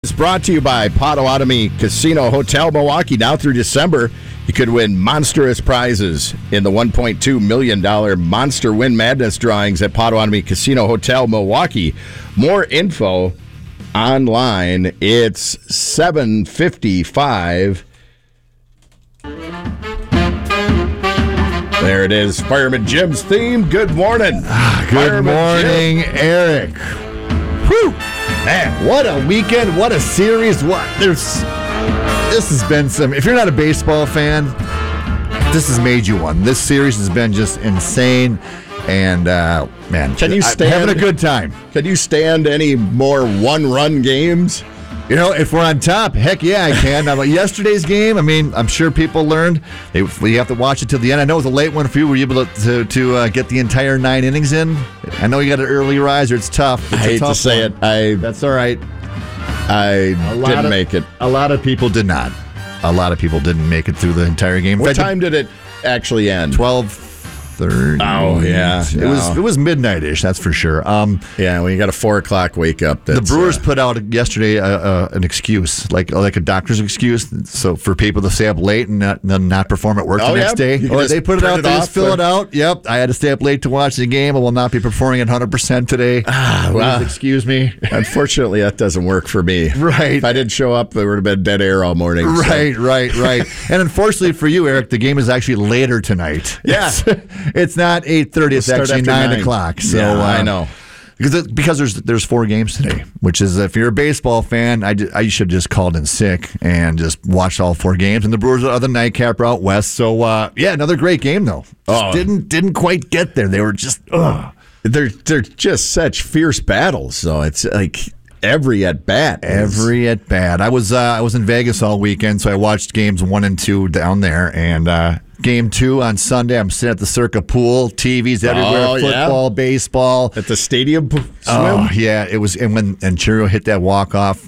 It's brought to you by Potawatomi Casino Hotel Milwaukee. Now through December, you could win monstrous prizes in the $1.2 million Monster Win Madness drawings at Potawatomi Casino Hotel Milwaukee. More info online. It's 7:55. There it is. Fireman Jim's theme. Good morning. Good morning, Eric. Whew. Man, what a weekend, what a series. This has been some, if you're not a baseball fan, this has made you one. This series has been just insane, and man, can you stand, having a good time. Can you stand any more one-run games? You know, if we're on top, heck yeah, I can. Now, yesterday's game, I mean, I'm sure people learned. You have to watch it till the end. I know it was a late one for you. Were you able to get the entire 9 innings in? I know you got an early riser. It's tough. I hate to say it. That's all right. I didn't make it. A lot of people did not. A lot of people didn't make it through the entire game. What time did it actually end? 12:30. Oh yeah, it was midnight-ish. That's for sure. Yeah, when you got a 4:00 wake up. The Brewers put out yesterday an excuse, like a doctor's excuse, so for people to stay up late and not perform at work the next day. Or they put it out, they just fill it out. Yep, I had to stay up late to watch the game. I will not be performing at 100% today. Well, excuse me. Unfortunately, that doesn't work for me. Right. If I didn't show up, there would have been dead air all morning. Right. And unfortunately for you, Eric, the game is actually later tonight. Yeah. It's not 8:30. It's actually 9 o'clock. So yeah, I know. Because there's 4 games today, which is, if you're a baseball fan, I should have just called in sick and just watched all 4 games. And the Brewers are the nightcap out west. So yeah, another great game though. Didn't quite get there. They were just they're just such fierce battles. So it's like every at bat. I was in Vegas all weekend, so I watched games 1 and 2 down there, and Game 2 on Sunday, I'm sitting at the Circa pool, TVs everywhere, football, baseball. At the stadium swim? Oh, yeah. It was, and when Churro hit that walk-off,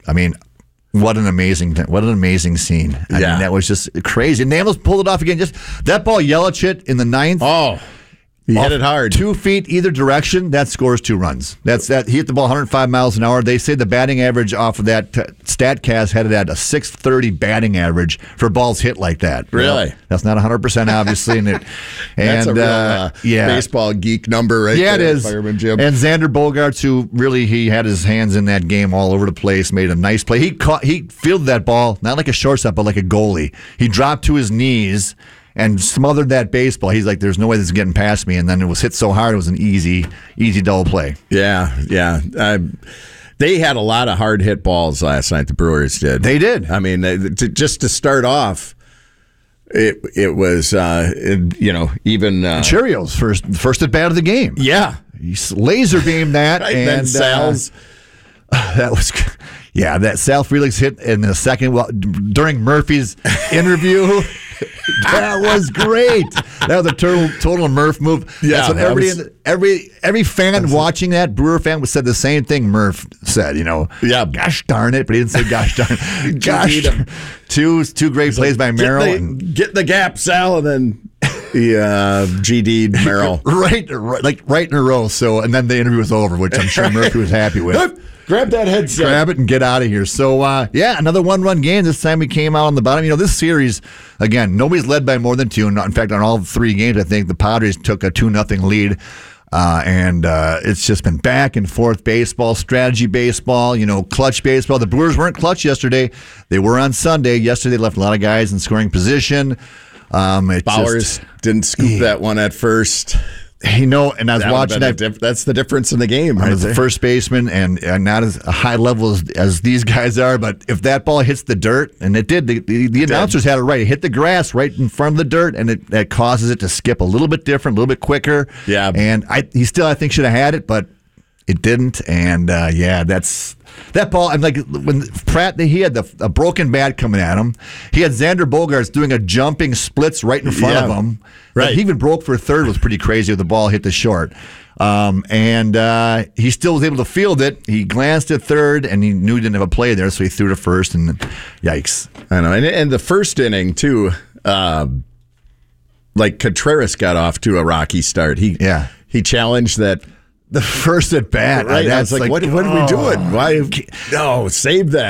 what an amazing scene. I mean, that was just crazy. And they almost pulled it off again. Just that ball, Yelich hit in the 9th. Oh, he hit it hard. 2 feet either direction, that scores 2 runs. He hit the ball 105 miles an hour. They say the batting average off of that StatCast had it at a 630 batting average for balls hit like that. Really? Well, that's not 100%, obviously. That's a real baseball geek number right there. Yeah, it is. Fireman Jim. And Xander Bogaerts, who really, he had his hands in that game all over the place, made a nice play. He fielded that ball, not like a shortstop, but like a goalie. He dropped to his knees and smothered that baseball. He's like, there's no way this is getting past me. And then it was hit so hard, it was an easy double play. Yeah. They had a lot of hard hit balls last night, the Brewers did. They did. I mean, just to start off, it was, even... Cheerios, first at bat of the game. Yeah. He laser beamed that. Right, and then Sal's... that was... Yeah, that Sal Frelick's hit in the second, during Murphy's interview. That was great. That was a total Murph move. Yeah, that's what every fan watching that, Brewer fan, said the same thing Murph said. Yeah, gosh darn it, but he didn't say gosh darn it. Gosh, two great plays by Merrill. Get the gap, Sal, and then GD'd Merrill right in a row. So, and then the interview was over, which I'm sure Murphy was happy with. Grab that headset. Grab it and get out of here. So, another 1-run game. This time we came out on the bottom. This series, again, nobody's led by more than 2. In fact, on all 3 games, I think the Padres took a 2-0 lead. And it's just been back and forth baseball, strategy baseball, clutch baseball. The Brewers weren't clutch yesterday. They were on Sunday. Yesterday, they left a lot of guys in scoring position. Bowers didn't scoop that one at first. And I was watching that. That's the difference in the game. Right? As a first baseman, and not as a high level as these guys are, but if that ball hits the dirt, and it did, the announcers had it right. It hit the grass right in front of the dirt, and that causes it to skip a little bit different, a little bit quicker. Yeah. And he still, I think, should have had it, but it didn't. And that's that ball. I'm like, when Pratt, he had a broken bat coming at him. He had Xander Bogaerts doing a jumping splits right in front of him. Right. He even broke for third. Was pretty crazy. The ball hit the short. And he still was able to field it. He glanced at third, and he knew he didn't have a play there, so he threw to first, and yikes. I know. And the first inning, too, like Contreras got off to a rocky start. He challenged that the first at bat. Right. I was like, what are we doing? Why? No, save that.